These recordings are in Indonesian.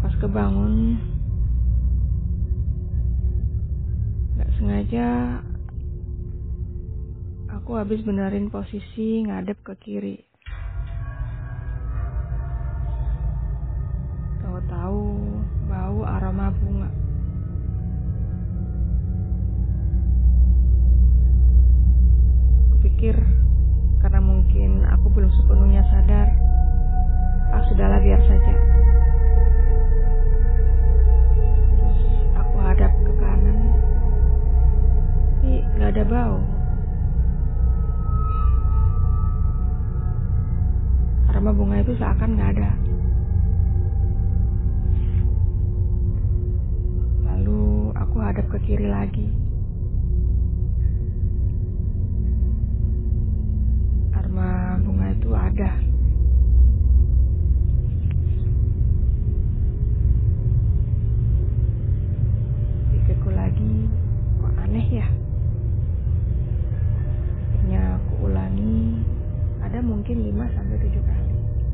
Pas kebangun, gak sengaja aku habis benerin posisi ngadep ke kiri. Tahu-tahu bau aroma bunga. Kupikir karena mungkin aku belum sepenuhnya sadar. Sudahlah, biar saja. Terus aku hadap ke kanan. Tapi gak ada bau. Aroma bunga itu seakan gak ada. Lalu aku hadap ke kiri lagi. Aroma bunga itu ada. Pikirku lagi, kok aneh ya? Akhirnya aku ulangi, ada mungkin 5-7 kali.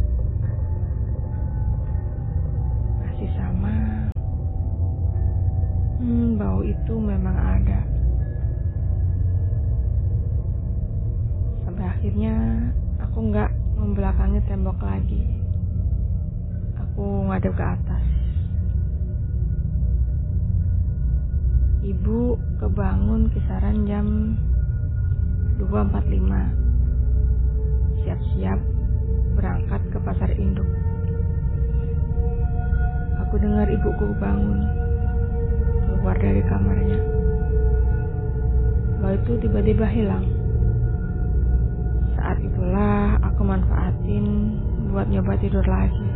Masih sama. Bau itu memang ada. Sampai akhirnya aku nggak membelakangi tembok lagi. Aku ngadep ke atas. Ibu kebangun kisaran jam 2.45. Siap-siap berangkat ke pasar induk. Aku dengar ibuku bangun, keluar dari kamarnya. Bau itu tiba-tiba hilang. Saat itulah aku manfaatin buat nyoba tidur lagi.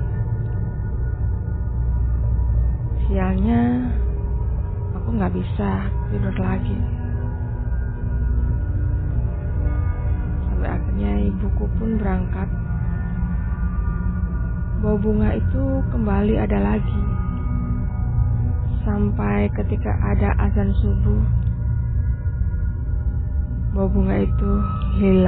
Sialnya, aku nggak bisa tidur lagi. Sampai akhirnya ibuku pun berangkat. Bau bunga itu kembali ada lagi. Sampai ketika ada azan subuh, bau bunga itu hilang.